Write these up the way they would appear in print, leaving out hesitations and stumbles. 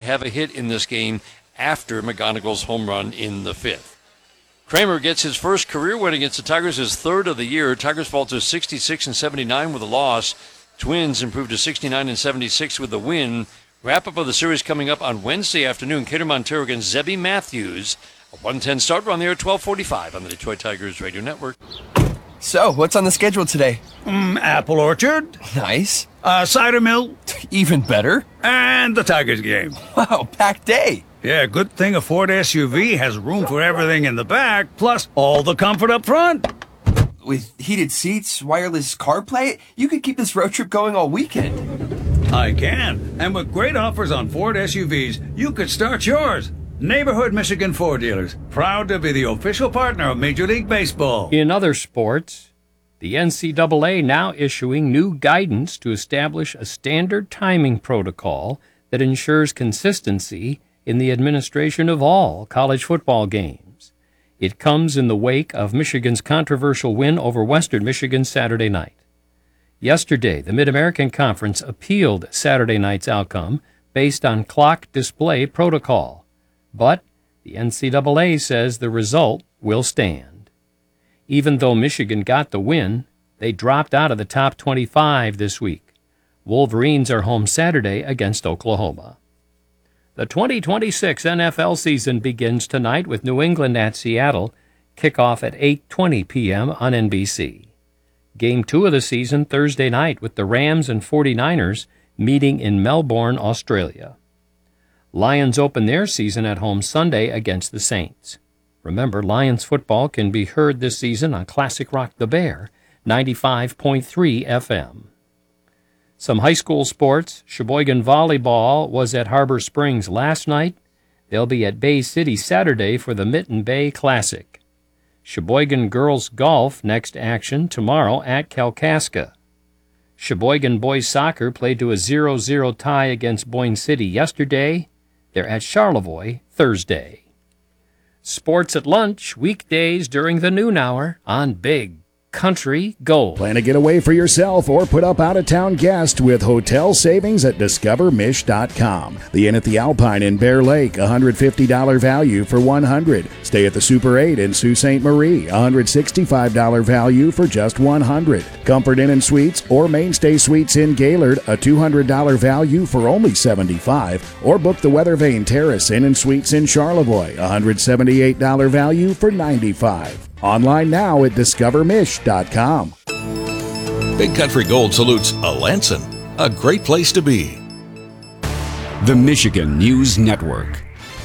have a hit in this game after McGonigal's home run in the fifth. Kramer gets his first career win against the Tigers, his third of the year. Tigers fall to 66-79 with a loss. Twins improved to 69-76 with the win. Wrap-up of the series coming up on Wednesday afternoon. Kader Montero against Zebby Matthews. A 1:10 start. We're on the air at 12:45 on the Detroit Tigers Radio Network. So, what's on the schedule today? Apple orchard. Nice. Cider mill. Even better. And the Tigers game. Wow, packed day. Yeah, good thing a Ford SUV has room for everything in the back, plus all the comfort up front. With heated seats, wireless CarPlay, you could keep this road trip going all weekend. I can. And with great offers on Ford SUVs, you could start yours. Neighborhood Michigan Ford dealers, proud to be the official partner of Major League Baseball. In other sports, the NCAA now issuing new guidance to establish a standard timing protocol that ensures consistency in the administration of all college football games. It comes in the wake of Michigan's controversial win over Western Michigan Saturday night. Yesterday, the Mid-American Conference appealed Saturday night's outcome based on clock display protocol. But the NCAA says the result will stand. Even though Michigan got the win, they dropped out of the top 25 this week. Wolverines are home Saturday against Oklahoma. The 2026 NFL season begins tonight with New England at Seattle, kickoff at 8:20 p.m. on NBC. Game 2 of the season Thursday night with the Rams and 49ers meeting in Melbourne, Australia. Lions open their season at home Sunday against the Saints. Remember, Lions football can be heard this season on Classic Rock the Bear, 95.3 FM. Some high school sports. Sheboygan Volleyball was at Harbor Springs last night. They'll be at Bay City Saturday for the Mitten Bay Classic. Sheboygan Girls Golf next action tomorrow at Kalkaska. Sheboygan Boys Soccer played to a 0-0 tie against Boyne City yesterday. They're at Charlevoix Thursday. Sports at lunch, weekdays during the noon hour on Big Country Gold. Plan a getaway for yourself or put up out-of-town guests with hotel savings at discovermish.com. The Inn at the Alpine in Bear Lake, $150 value for $100. Stay at the Super 8 in Sault Ste. Marie, $165 value for just $100. Comfort Inn and Suites or Mainstay Suites in Gaylord, a $200 value for only $75. Or book the Weather Vane Terrace Inn and Suites in Charlevoix, $178 value for $95. Online now at discovermish.com. Big Country Gold salutes Alanson, a great place to be. The Michigan News Network.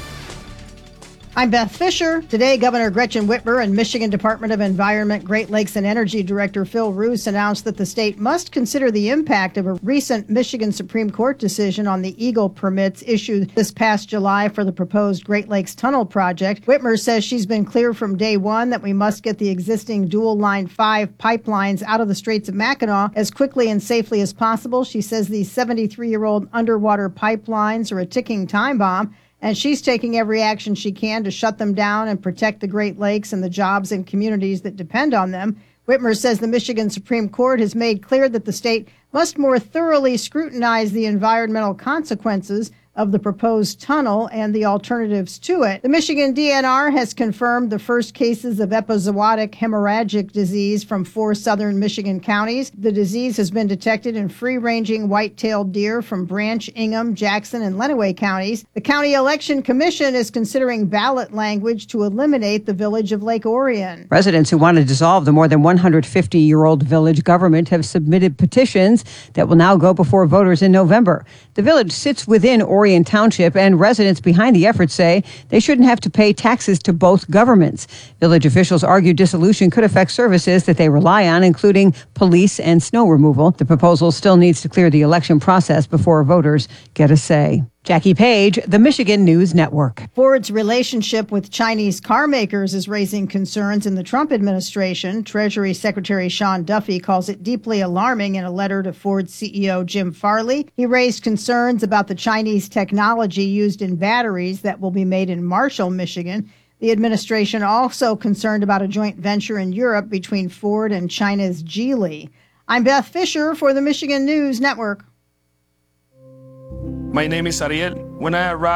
I'm Beth Fisher. Today, Governor Gretchen Whitmer and Michigan Department of Environment, Great Lakes and Energy Director Phil Roos announced that the state must consider the impact of a recent Michigan Supreme Court decision on the Eagle permits issued this past July for the proposed Great Lakes Tunnel project. Whitmer says she's been clear from day one that we must get the existing dual Line 5 pipelines out of the Straits of Mackinac as quickly and safely as possible. She says these 73-year-old underwater pipelines are a ticking time bomb, and she's taking every action she can to shut them down and protect the Great Lakes and the jobs and communities that depend on them. Whitmer says the Michigan Supreme Court has made clear that the state must more thoroughly scrutinize the environmental consequences of the proposed tunnel and the alternatives to it. The Michigan DNR has confirmed the first cases of epizootic hemorrhagic disease from 4 southern Michigan counties. The disease has been detected in free-ranging white-tailed deer from Branch, Ingham, Jackson, and Lenawee counties. The County Election Commission is considering ballot language to eliminate the village of Lake Orion. Residents who want to dissolve the more than 150-year-old village government have submitted petitions that will now go before voters in November. The village sits within Orion Township, and residents behind the effort say they shouldn't have to pay taxes to both governments. Village officials argue dissolution could affect services that they rely on, including police and snow removal. The proposal still needs to clear the election process before voters get a say. Jackie Page, the Michigan News Network. Ford's relationship with Chinese car makers is raising concerns in the Trump administration. Treasury Secretary Sean Duffy calls it deeply alarming in a letter to Ford CEO Jim Farley. He raised concerns about the Chinese technology used in batteries that will be made in Marshall, Michigan. The administration also concerned about a joint venture in Europe between Ford and China's Geely. I'm Beth Fisher for the Michigan News Network. My name is Ariel. When I arrived